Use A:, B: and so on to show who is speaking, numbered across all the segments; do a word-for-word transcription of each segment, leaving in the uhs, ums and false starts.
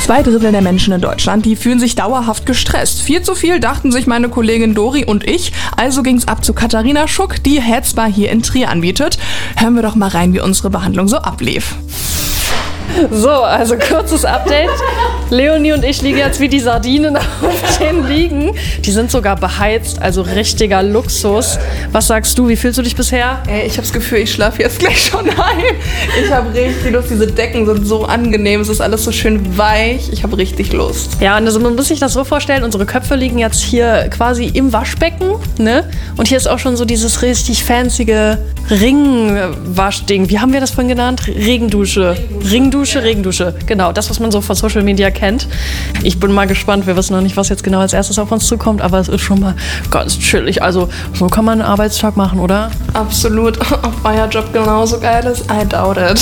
A: Zwei Drittel der Menschen in Deutschland, die fühlen sich dauerhaft gestresst. Viel zu viel, dachten sich meine Kollegin Dori und ich. Also ging's ab zu Katharina Schuck, die Headspa hier in Trier anbietet. Hören wir doch mal rein, wie unsere Behandlung so ablief.
B: So, also kurzes Update. Leonie und ich liegen jetzt wie die Sardinen auf den Liegen. Die sind sogar beheizt, also richtiger Luxus. Was sagst du, wie fühlst du dich bisher?
A: Ey, ich habe das Gefühl, ich schlafe jetzt gleich schon ein. Ich habe richtig Lust, diese Decken sind so angenehm, es ist alles so schön weich. Ich habe richtig Lust.
B: Ja, und also man muss sich das so vorstellen, unsere Köpfe liegen jetzt hier quasi im Waschbecken, ne? Und hier ist auch schon so dieses richtig fancy Ringwaschding. Wie haben wir das vorhin genannt? Regendusche. Regendusche, Regendusche. Genau, das, was man so von Social Media kennt. Ich bin mal gespannt. Wir wissen noch nicht, was jetzt genau als erstes auf uns zukommt, aber es ist schon mal ganz chillig. Also so kann man einen Arbeitstag machen, oder?
A: Absolut. Ob euer Job genauso geil ist, I doubt it.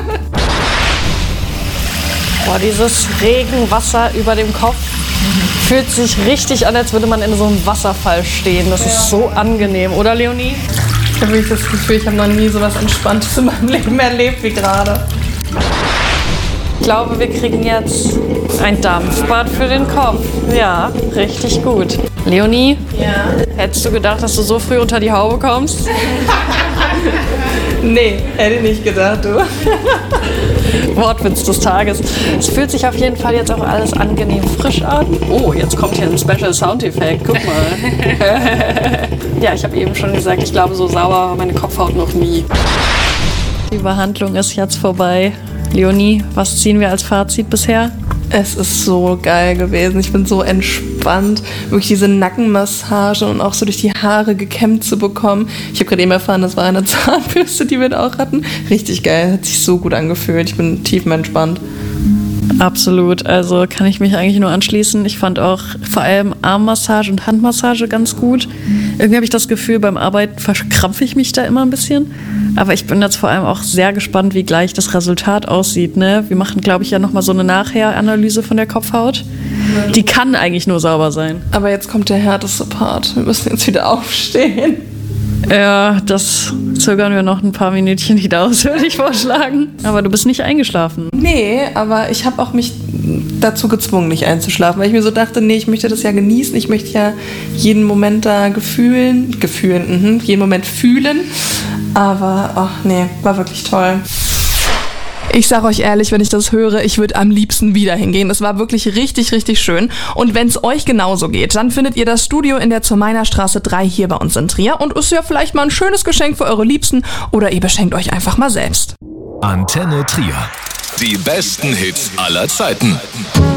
B: Boah, dieses Regenwasser über dem Kopf fühlt sich richtig an, als würde man in so einem Wasserfall stehen. Das ist so angenehm, oder Leonie?
A: Ich habe wirklich das Gefühl, ich habe noch nie so was Entspanntes in meinem Leben erlebt wie gerade.
B: Ich glaube, wir kriegen jetzt ein Dampfbad für den Kopf. Ja, richtig gut. Leonie?
A: Ja?
B: Hättest du gedacht, dass du so früh unter die Haube kommst?
A: Nee, hätte ich nicht gedacht, du.
B: Wortwitz des Tages. Es fühlt sich auf jeden Fall jetzt auch alles angenehm frisch an. Oh, jetzt kommt hier ein Special Soundeffekt. Guck mal. Ja, ich habe eben schon gesagt, ich glaube, so sauber war meine Kopfhaut noch nie. Die Behandlung ist jetzt vorbei. Leonie, was ziehen wir als Fazit bisher?
A: Es ist so geil gewesen. Ich bin so entspannt, wirklich diese Nackenmassage und auch so durch die Haare gekämmt zu bekommen. Ich habe gerade eben erfahren, das war eine Zahnbürste, die wir da auch hatten. Richtig geil, hat sich so gut angefühlt. Ich bin tiefenentspannt.
B: Absolut, also kann ich mich eigentlich nur anschließen. Ich fand auch vor allem Armmassage und Handmassage ganz gut. Irgendwie habe ich das Gefühl, beim Arbeiten verkrampfe ich mich da immer ein bisschen. Aber ich bin jetzt vor allem auch sehr gespannt, wie gleich das Resultat aussieht. Ne? Wir machen, glaube ich, ja nochmal so eine Nachher-Analyse von der Kopfhaut. Die kann eigentlich nur sauber sein.
A: Aber jetzt kommt der härteste Part. Wir müssen jetzt wieder aufstehen.
B: Ja, das zögern wir noch ein paar Minütchen wieder aus, würde ich vorschlagen. Aber du bist nicht eingeschlafen.
A: Nee, aber ich habe auch mich dazu gezwungen, nicht einzuschlafen, weil ich mir so dachte, nee, ich möchte das ja genießen, ich möchte ja jeden Moment da gefühlen, gefühlen, mh, jeden Moment fühlen, aber ach nee, war wirklich toll. Ich sag euch ehrlich, wenn ich das höre, ich würde am liebsten wieder hingehen. Es war wirklich richtig, richtig schön. Und wenn es euch genauso geht, dann findet ihr das Studio in der Zurmeiner-Straße drei hier bei uns in Trier und ist ja vielleicht mal ein schönes Geschenk für eure Liebsten oder ihr beschenkt euch einfach mal selbst.
C: Antenne Trier. Die besten Hits aller Zeiten.